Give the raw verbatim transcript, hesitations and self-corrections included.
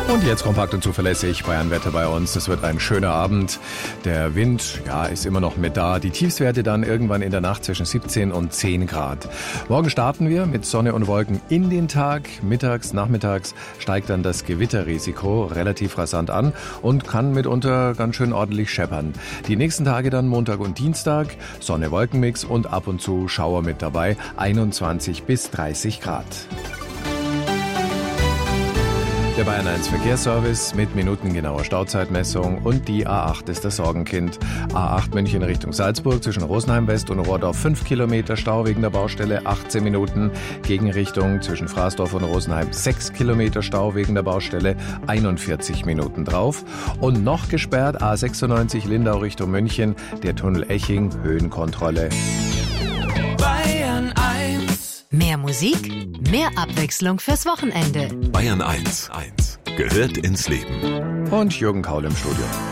Und jetzt kompakt und zuverlässig Bayern-Wetter bei uns. Es wird ein schöner Abend. Der Wind, ja, ist immer noch mit da. Die Tiefstwerte dann irgendwann in der Nacht zwischen siebzehn und zehn Grad. Morgen starten wir mit Sonne und Wolken in den Tag. Mittags, nachmittags steigt dann das Gewitterrisiko relativ rasant an und kann mitunter ganz schön ordentlich scheppern. Die nächsten Tage dann Montag und Dienstag, Sonne-Wolkenmix und ab und zu Schauer mit dabei. einundzwanzig bis dreißig Grad. Der Bayern eins Verkehrsservice mit minutengenauer Stauzeitmessung und die A acht ist das Sorgenkind. A acht München Richtung Salzburg zwischen Rosenheim West und Rohrdorf fünf Kilometer Stau wegen der Baustelle, achtzehn Minuten. Gegenrichtung zwischen Fraßdorf und Rosenheim sechs Kilometer Stau wegen der Baustelle, einundvierzig Minuten drauf. Und noch gesperrt A sechsundneunzig Lindau Richtung München, der Tunnel Eching, Höhenkontrolle. Bayern eins. Mehr Musik, mehr Abwechslung fürs Wochenende. Bayern eins. Gehört ins Leben. Und Jürgen Kaul im Studio.